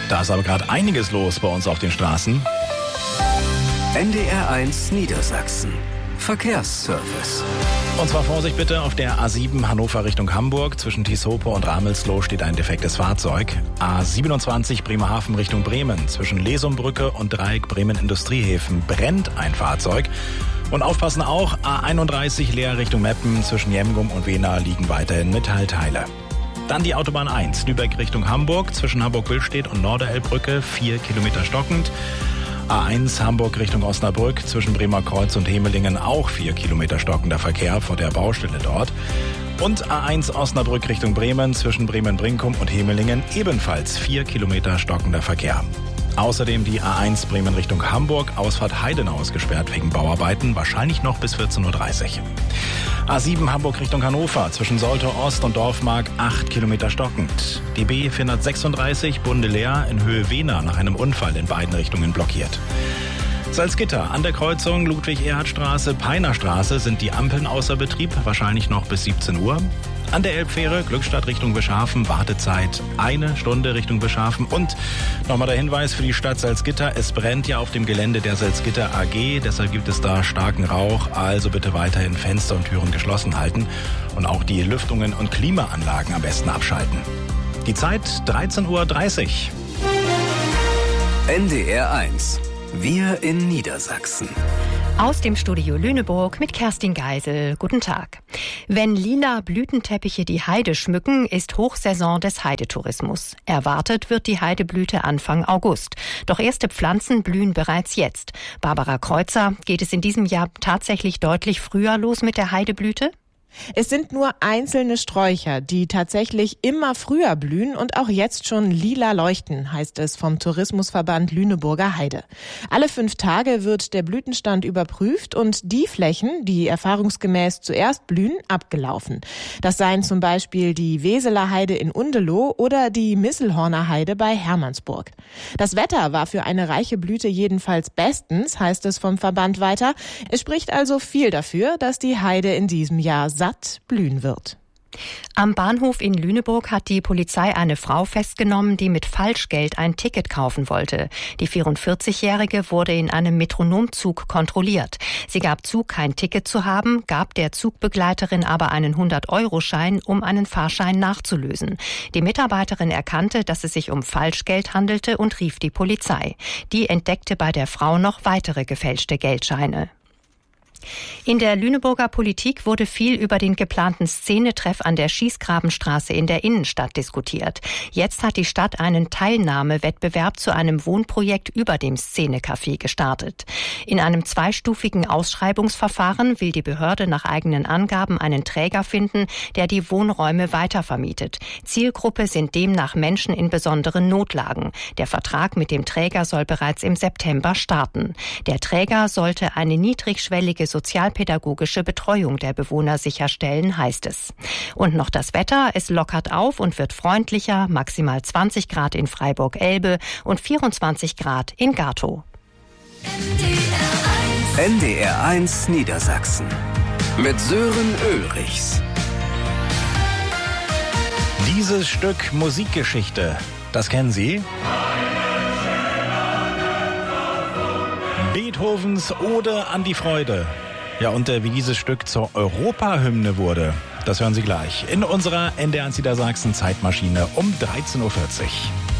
Da ist aber gerade einiges los bei uns auf den Straßen. NDR1 Niedersachsen. Verkehrsservice. Und zwar Vorsicht bitte, auf der A7 Hannover Richtung Hamburg. Zwischen Tieshope und Ramelsloh steht ein defektes Fahrzeug. A27 Bremerhaven Richtung Bremen. Zwischen Lesumbrücke und Dreieck Bremen Industriehäfen brennt ein Fahrzeug. Und aufpassen auch, A31 Leer Richtung Meppen. Zwischen Jemgum und Wehna liegen weiterhin Metallteile. Dann die Autobahn 1, Lübeck Richtung Hamburg. Zwischen Hamburg-Billstedt und Norderelbbrücke 4 Kilometer stockend. A1 Hamburg Richtung Osnabrück, zwischen Bremerkreuz und Hemelingen auch 4 Kilometer stockender Verkehr vor der Baustelle dort. Und A1 Osnabrück Richtung Bremen, zwischen Bremen-Brinkum und Hemelingen ebenfalls 4 Kilometer stockender Verkehr. Außerdem die A1 Bremen Richtung Hamburg, Ausfahrt Heidenau ist gesperrt wegen Bauarbeiten, wahrscheinlich noch bis 14.30 Uhr. A7 Hamburg Richtung Hannover, zwischen Soltau Ost und Dorfmark 8 Kilometer stockend. Die B436 Bundeleer in Höhe Wehna nach einem Unfall in beiden Richtungen blockiert. Salzgitter, an der Kreuzung Ludwig-Erhard-Straße, Peinerstraße sind die Ampeln außer Betrieb, wahrscheinlich noch bis 17 Uhr. An der Elbfähre, Glückstadt Richtung Bischhafen, Wartezeit 1 Stunde Richtung Bischhafen. Und nochmal der Hinweis für die Stadt Salzgitter, es brennt ja auf dem Gelände der Salzgitter AG, deshalb gibt es da starken Rauch, also bitte weiterhin Fenster und Türen geschlossen halten und auch die Lüftungen und Klimaanlagen am besten abschalten. Die Zeit 13.30 Uhr. NDR1, wir in Niedersachsen. Aus dem Studio Lüneburg mit Kerstin Geisel. Guten Tag. Wenn lila Blütenteppiche die Heide schmücken, ist Hochsaison des Heidetourismus. Erwartet wird die Heideblüte Anfang August. Doch erste Pflanzen blühen bereits jetzt. Barbara Kreuzer, geht es in diesem Jahr tatsächlich deutlich früher los mit der Heideblüte? Es sind nur einzelne Sträucher, die tatsächlich immer früher blühen und auch jetzt schon lila leuchten, heißt es vom Tourismusverband Lüneburger Heide. Alle 5 Tage wird der Blütenstand überprüft und die Flächen, die erfahrungsgemäß zuerst blühen, abgelaufen. Das seien zum Beispiel die Weseler Heide in Undeloh oder die Misselhorner Heide bei Hermannsburg. Das Wetter war für eine reiche Blüte jedenfalls bestens, heißt es vom Verband weiter. Es spricht also viel dafür, dass die Heide in diesem Jahr satt blühen wird. Am Bahnhof in Lüneburg hat die Polizei eine Frau festgenommen, die mit Falschgeld ein Ticket kaufen wollte. Die 44-Jährige wurde in einem Metronomzug kontrolliert. Sie gab zu, kein Ticket zu haben, gab der Zugbegleiterin aber einen 100-Euro-Schein, um einen Fahrschein nachzulösen. Die Mitarbeiterin erkannte, dass es sich um Falschgeld handelte und rief die Polizei. Die entdeckte bei der Frau noch weitere gefälschte Geldscheine. In der Lüneburger Politik wurde viel über den geplanten Szenetreff an der Schießgrabenstraße in der Innenstadt diskutiert. Jetzt hat die Stadt einen Teilnahmewettbewerb zu einem Wohnprojekt über dem Szenecafé gestartet. In einem 2-stufigen Ausschreibungsverfahren will die Behörde nach eigenen Angaben einen Träger finden, der die Wohnräume weitervermietet. Zielgruppe sind demnach Menschen in besonderen Notlagen. Der Vertrag mit dem Träger soll bereits im September starten. Der Träger sollte eine niedrigschwellige sozialpädagogische Betreuung der Bewohner sicherstellen, heißt es. Und noch das Wetter, es lockert auf und wird freundlicher, maximal 20 Grad in Freiburg-Elbe und 24 Grad in Gatow. NDR1 Niedersachsen mit Sören Ulrichs. Dieses Stück Musikgeschichte, das kennen Sie? Beethovens Ode an die Freude. Ja, und wie dieses Stück zur Europahymne wurde, das hören Sie gleich in unserer NDR1 Niedersachsen Zeitmaschine um 13.40 Uhr.